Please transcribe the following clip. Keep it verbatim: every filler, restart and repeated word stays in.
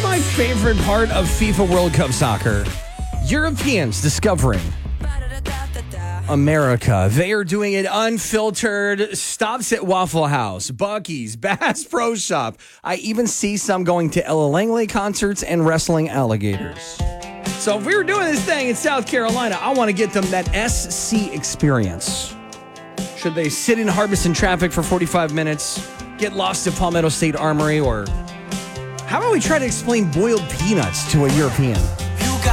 my favorite part of FIFA World Cup soccer? Europeans discovering America. They are doing it unfiltered. Stops at Waffle House, Buc-ee's, Bass Pro Shop. I even see some going to Ella Langley concerts and wrestling alligators. So if we were doing this thing in South Carolina, I want to get them that S C experience. Should they sit in Harbison traffic for forty-five minutes, get lost at Palmetto State Armory, or how about we try to explain boiled peanuts to a European?